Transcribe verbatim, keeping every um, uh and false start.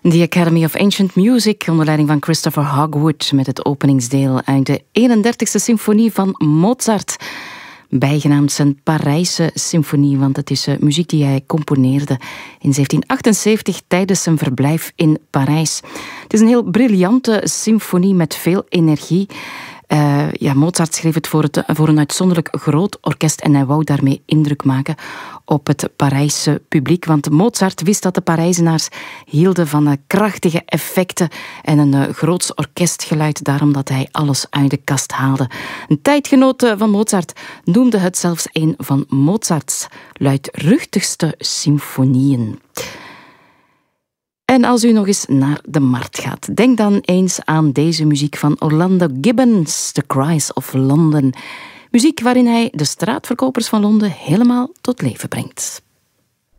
The Academy of Ancient Music onder leiding van Christopher Hogwood met het openingsdeel uit de eenendertigste symfonie van Mozart. Bijgenaamd zijn Parijse symfonie, want het is muziek die hij componeerde in zeventien achtenzeventig tijdens zijn verblijf in Parijs. Het is een heel briljante symfonie met veel energie. Uh, ja, Mozart schreef het voor, het voor een uitzonderlijk groot orkest en hij wou daarmee indruk maken op het Parijse publiek. Want Mozart wist dat de Parijzenaars hielden van uh, krachtige effecten en een uh, groots orkestgeluid, daarom dat hij alles uit de kast haalde. Een tijdgenoot van Mozart noemde het zelfs een van Mozarts luidruchtigste symfonieën. En als u nog eens naar de markt gaat, denk dan eens aan deze muziek van Orlando Gibbons, The Cries of London. Muziek waarin hij de straatverkopers van Londen helemaal tot leven brengt.